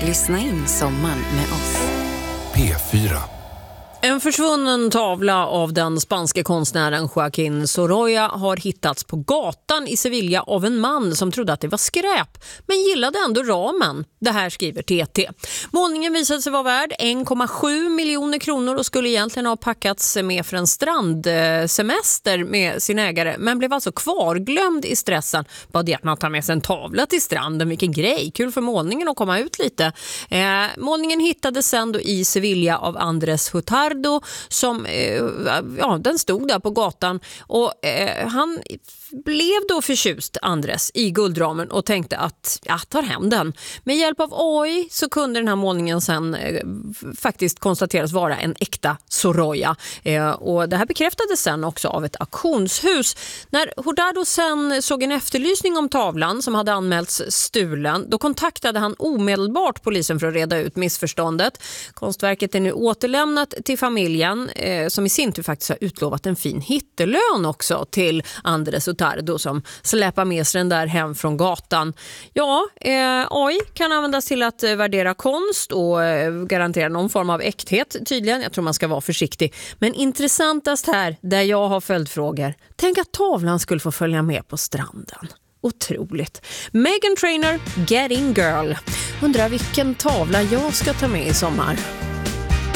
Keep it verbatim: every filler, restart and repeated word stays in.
Lyssna in sommaren med oss. P fyra. En försvunnen tavla av den spanska konstnären Joaquín Sorolla har hittats på gatan i Sevilla av en man som trodde att det var skräp, men gillade ändå ramen. Det här skriver T T. Målningen visade sig vara värd en komma sju miljoner kronor och skulle egentligen ha packats med för en strandsemester med sin ägare, men blev alltså kvarglömd i stressen. Bara det att man tar med sig en tavla till stranden, vilken grej. Kul för målningen att komma ut lite. Eh, målningen hittades sen då i Sevilla av Andres Hutardo som, eh, ja, den stod där på gatan och eh, han blev då förtjust, Andres, i guldramen och tänkte att jag tar hem den. Med hjälp av A I så kunde den här målningen sen eh, faktiskt konstateras vara en äkta Sorolla. Eh, och det här bekräftades sen också av ett auktionshus. När Hurtado sen såg en efterlysning om tavlan som hade anmälts stulen, då kontaktade han omedelbart polisen för att reda ut missförståndet. Konstverket är nu återlämnat till familjen eh, som i sin tur faktiskt har utlovat en fin hittelön också till Andres Hutardo som släpar med sig den där hem från gatan. Ja, eh, A I kan användas till att eh, värdera konst och eh, garantera någon form av äkthet tydligen. Jag tror man ska vara försiktig. Men intressantast här, där jag har följdfrågor. Tänk att tavlan skulle få följa med på stranden. Otroligt. Meghan Trainor, Getting Girl. Undrar vilken tavla jag ska ta med i sommar.